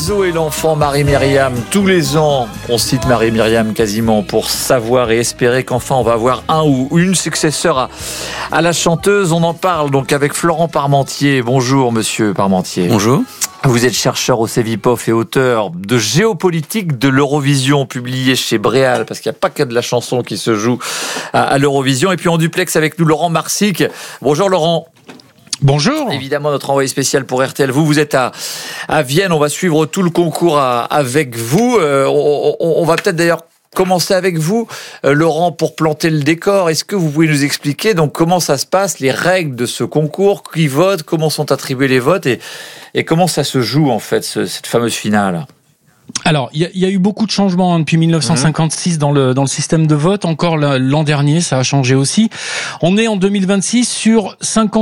Zo et l'enfant Marie-Myriam, tous les ans on cite Marie-Myriam quasiment pour savoir et espérer qu'enfin on va avoir un ou une successeur à la chanteuse. On en parle donc avec Florent Parmentier. Bonjour monsieur Parmentier. Bonjour. Vous êtes chercheur au CEVIPOF et auteur de Géopolitique de l'Eurovision, publié chez Bréal, parce qu'il n'y a pas que de la chanson qui se joue à l'Eurovision. Et puis en duplex avec nous Laurent Marsic. Bonjour Laurent. Bonjour. Évidemment, notre envoyé spécial pour RTL. Vous êtes à Vienne. On va suivre tout le concours avec vous. On va peut-être d'ailleurs commencer avec vous, Laurent, pour planter le décor. Est-ce que vous pouvez nous expliquer donc comment ça se passe, les règles de ce concours, qui vote, comment sont attribués les votes et comment ça se joue en fait cette fameuse finale? Alors, il y a eu beaucoup de changements depuis 1956 dans le système de vote. Encore l'an dernier, ça a changé aussi. On est en 2026 sur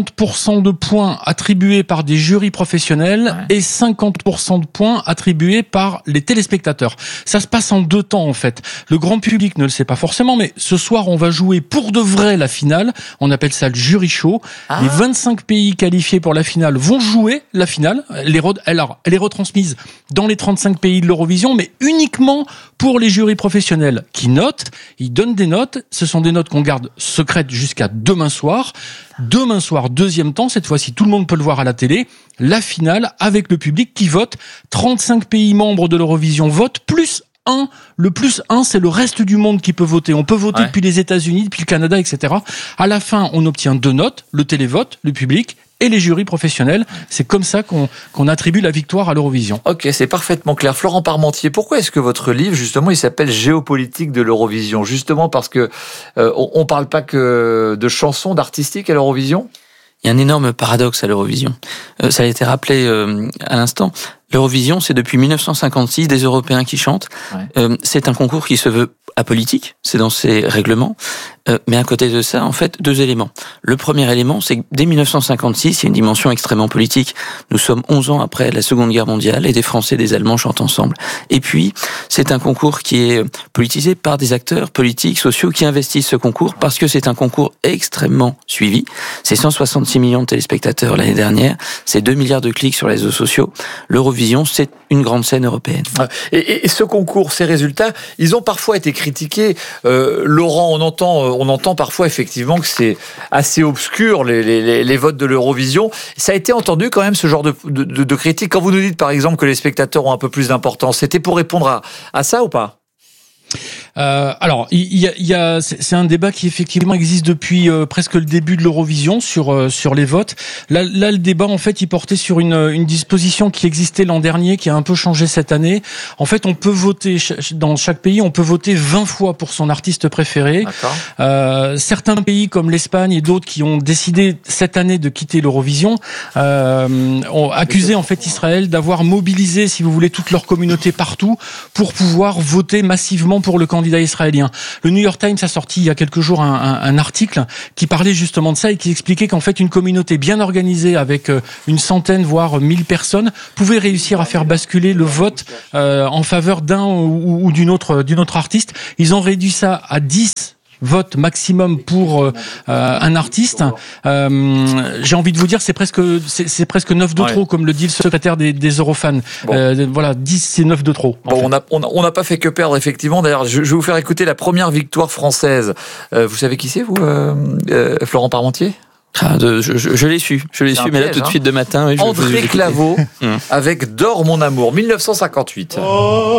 50% de points attribués par des jurys professionnels et 50% de points attribués par les téléspectateurs. Ça se passe en deux temps en fait. Le grand public ne le sait pas forcément, mais ce soir, on va jouer pour de vrai la finale. On appelle ça le jury show. Les 25 pays qualifiés pour la finale vont jouer la finale. Elle est retransmise dans les 35 pays de l'Eurovision, mais uniquement pour les jurys professionnels qui notent. Ils donnent des notes. Ce sont des notes qu'on garde secrètes jusqu'à demain soir. Demain soir, deuxième temps. Cette fois-ci, tout le monde peut le voir à la télé. La finale avec le public qui vote. 35 pays membres de l'Eurovision votent, plus 1. Le plus 1, c'est le reste du monde qui peut voter. On peut voter depuis les États-Unis, depuis le Canada, etc. À la fin, on obtient 2 notes. Le télévote, le public et les jurys professionnels. C'est comme ça qu'on attribue la victoire à l'Eurovision. Ok, c'est parfaitement clair. Florent Parmentier, pourquoi est-ce que votre livre, justement, il s'appelle Géopolitique de l'Eurovision? Justement parce que on parle pas que de chansons, d'artistique à l'Eurovision? Il y a un énorme paradoxe à l'Eurovision. Ça a été rappelé à l'instant. L'Eurovision, c'est depuis 1956 des Européens qui chantent. C'est un concours qui se veut apolitique, c'est dans ses règlements. Mais à côté de ça, en fait, 2 éléments. Le premier élément, c'est que dès 1956, il y a une dimension extrêmement politique. Nous sommes 11 ans après la Seconde Guerre mondiale et des Français et des Allemands chantent ensemble. Et puis, c'est un concours qui est politisé par des acteurs politiques, sociaux qui investissent ce concours parce que c'est un concours extrêmement suivi. C'est 166 millions de téléspectateurs l'année dernière, c'est 2 milliards de clics sur les réseaux sociaux. L'Eurovision, c'est une grande scène européenne. Et ce concours, ces résultats, ils ont parfois été critiqués. Laurent, on entend parfois effectivement que c'est assez obscur les votes de l'Eurovision. Ça a été entendu quand même ce genre de critiques. Quand vous nous dites par exemple que les spectateurs ont un peu plus d'importance, c'était pour répondre à ça ou pas? Alors, c'est un débat qui effectivement existe depuis presque le début de l'Eurovision sur les votes. Là, le débat en fait, il portait sur une disposition qui existait l'an dernier, qui a un peu changé cette année. En fait, on peut voter dans chaque pays, on peut voter 20 fois pour son artiste préféré. Certains pays comme l'Espagne et d'autres qui ont décidé cette année de quitter l'Eurovision ont accusé en fait Israël d'avoir mobilisé, si vous voulez, toute leur communauté partout pour pouvoir voter massivement pour le candidat israélien. Le New York Times a sorti il y a quelques jours un article qui parlait justement de ça et qui expliquait qu'en fait une communauté bien organisée avec une centaine voire 1000 personnes pouvait réussir à faire basculer le vote en faveur d'un ou d'une autre artiste. Ils ont réduit ça à 10 vote maximum pour un artiste. J'ai envie de vous dire, c'est presque 9 de trop, comme le dit le secrétaire des Eurofans. Voilà, 10 c'est 9 de trop. Bon, on n'a pas fait que perdre effectivement. D'ailleurs, je vais vous faire écouter la première victoire française. Vous savez qui c'est, vous, Florent Parmentier? Je l'ai su, mais là tout de suite de matin. André Claveau avec Dors mon amour, 1958.